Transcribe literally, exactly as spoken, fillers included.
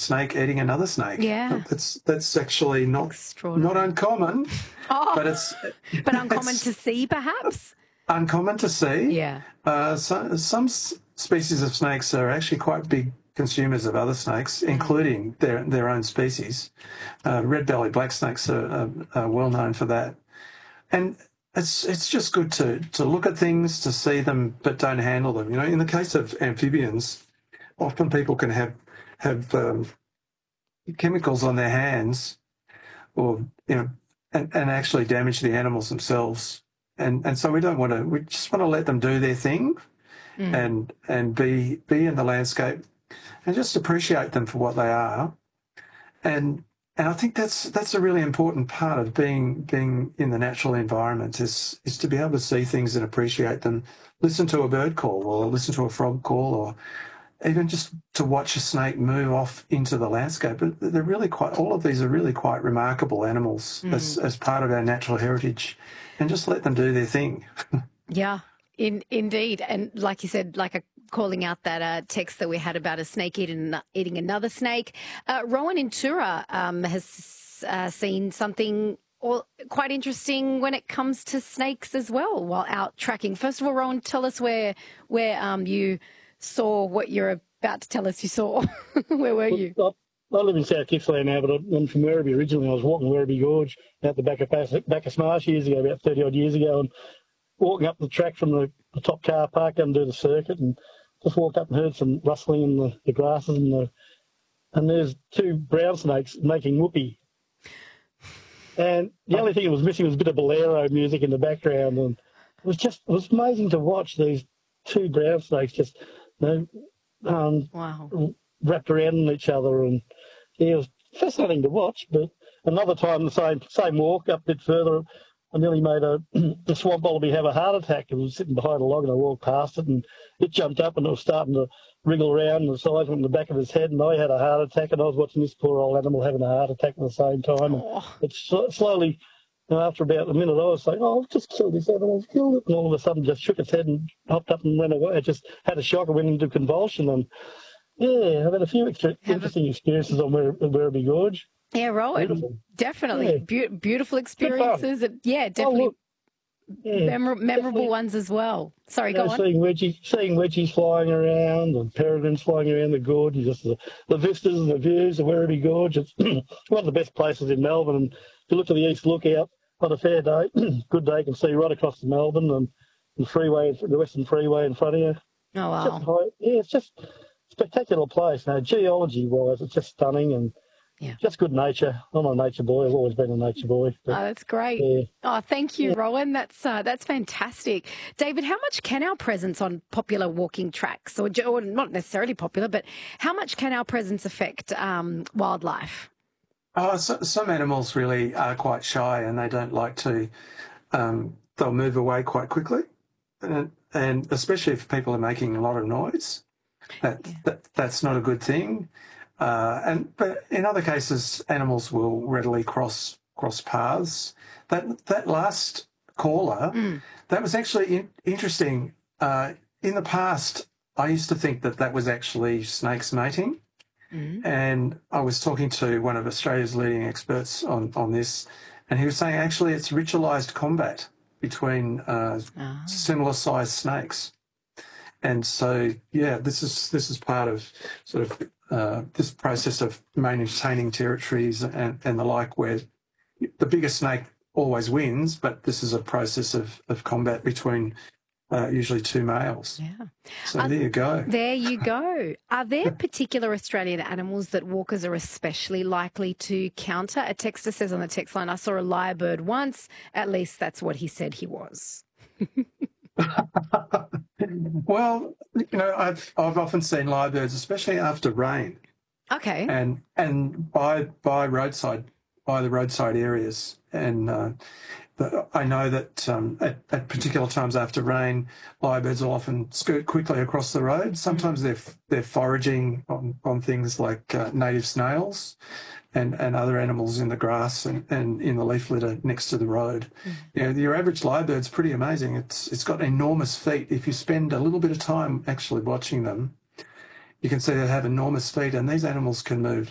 snake eating another snake. Yeah. That's that's actually not not uncommon, oh, but it's but uncommon it's to see, perhaps. Uncommon to see. Yeah. Uh, so, some s- species of snakes are actually quite big consumers of other snakes, mm. including their their own species. Uh, red-bellied black snakes are, are, are well known for that, and it's it's just good to to look at things, to see them, but don't handle them. You know, in the case of amphibians, often people can have have um, chemicals on their hands, or you know, and, and actually damage the animals themselves. And and so we don't want to. We just want to let them do their thing, mm. and and be be in the landscape, and just appreciate them for what they are. And and I think that's that's a really important part of being being in the natural environment is is to be able to see things and appreciate them. Listen to a bird call, or listen to a frog call, or even just to watch a snake move off into the landscape. But they're really quite. All of these are really quite remarkable animals mm. as as part of our natural heritage. And just let them do their thing. yeah, in, indeed. And like you said, like a, calling out that uh, text that we had about a snake eating, eating another snake. Uh, Rowan in Tura um, has uh, seen something all, quite interesting when it comes to snakes as well while out tracking. First of all, Rowan, tell us where where um, you saw what you're about to tell us you saw. Where were you? I live in South Gippsland now, but I'm from Werribee originally. I was walking Werribee Gorge out the back of Bacchus Marsh years ago, about thirty odd years ago, and walking up the track from the, the top car park and do the circuit, and just walked up and heard some rustling in the, the grasses, and the and there's two brown snakes making whoopee. And the only thing it was missing was a bit of bolero music in the background, and it was just it was amazing to watch these two brown snakes just you know um, wow. wrapped around each other, and yeah, it was fascinating to watch. But another time, the same same walk up a bit further, I nearly made a, a swamp wallaby have a heart attack. It was sitting behind a log, and I walked past it, and it jumped up, and it was starting to wriggle around, and the sides went in the back of his head, and I had a heart attack, and I was watching this poor old animal having a heart attack at the same time. Oh. And it sl- slowly, you know, after about a minute, I was saying, "Oh, I'll just kill this animal, kill it," and all of a sudden, just shook its head and hopped up and ran away. It just had a shock and went into convulsion, and yeah, I've had a few extra, interesting experiences on Wer- Werribee Gorge. Yeah, Rowan, beautiful. definitely. Yeah. Be- beautiful experiences. And, yeah, definitely oh, yeah. Memor- memorable definitely. ones as well. Sorry, you know, go on. Seeing wedgies, seeing wedgies flying around and peregrines flying around the gorge, just the, the vistas and the views of Werribee Gorge. It's one of the best places in Melbourne. And if you look to the east lookout on a fair day, good day, you can see right across to Melbourne and the freeway, the Western Freeway in front of you. Oh, wow. It's just high, yeah, it's just spectacular place. Now, geology-wise, it's just stunning and yeah. just good nature. I'm a nature boy. I've always been a nature boy. But, oh, that's great. Yeah. Oh, thank you, yeah. Rowan. That's uh, that's fantastic. David, how much can our presence on popular walking tracks, or, or not necessarily popular, but how much can our presence affect um, wildlife? Oh, so, some animals really are quite shy, and they don't like to. Um, they'll move away quite quickly, and, and especially if people are making a lot of noise. That, yeah. that that's not a good thing, uh, and but in other cases, animals will readily cross cross paths. That that last caller, mm. that was actually in, interesting. Uh, in the past, I used to think that that was actually snakes mating, mm. and I was talking to one of Australia's leading experts on on this, and he was saying actually it's ritualised combat between uh, oh. similar sized snakes. And so, yeah, this is this is part of sort of uh, this process of maintaining territories and, and the like, where the bigger snake always wins, but this is a process of, of combat between uh, usually two males. Yeah. So uh, there you go. There you go. Are there particular Australian animals that walkers are especially likely to counter? A texter says on the text line, I saw a lyrebird once. At least that's what he said he was. Well, you know, I've I've often seen lyrebirds, especially after rain. Okay. And and by by roadside by the roadside areas, and uh, the, I know that um, at, at particular times after rain, lyrebirds will often skirt quickly across the road. Sometimes they're they're foraging on, on things like uh, native snails. And, and other animals in the grass and, and in the leaf litter next to the road. Mm. You know, your average lyrebird's pretty amazing. It's it's got enormous feet. If you spend a little bit of time actually watching them, you can see they have enormous feet, and these animals can move